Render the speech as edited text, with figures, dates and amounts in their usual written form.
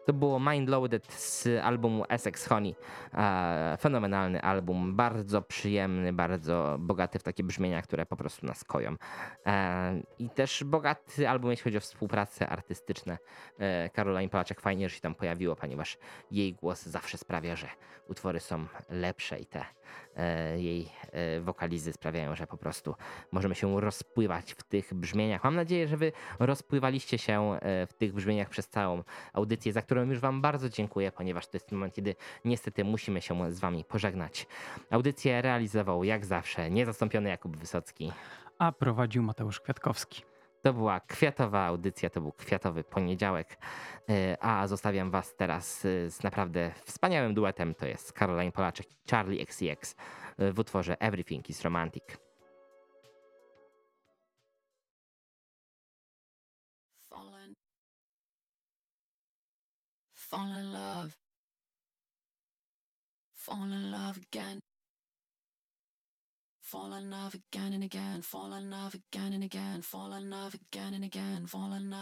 To było Mind Loaded z albumu Essex Honey. Fenomenalny album, bardzo przyjemny, bardzo bogaty w takie brzmienia, które po prostu nas koją. I też bogaty album, jeśli chodzi o współpracę artystyczne. Caroline Polaczek fajnie, że się tam pojawiło, ponieważ jej głos zawsze sprawia, że utwory są lepsze i te jej wokalizy sprawiają, że po prostu możemy się rozpływać w tych brzmieniach. Mam nadzieję, że wy rozpływaliście się w tych brzmieniach przez całą audycję, za którą już wam bardzo dziękuję, ponieważ to jest moment, kiedy niestety musimy się z wami pożegnać. Audycję realizował jak zawsze niezastąpiony Jakub Wysocki. A prowadził Mateusz Kwiatkowski. To była kwiatowa audycja, to był kwiatowy poniedziałek, a zostawiam was teraz z naprawdę wspaniałym duetem, to jest Caroline Polaczek i Charlie XCX w utworze Everything is Romantic. Fall in love. Fall in love again. Fall in love again and again. Fall in love again and again. Fall in love again and again. Fall in love.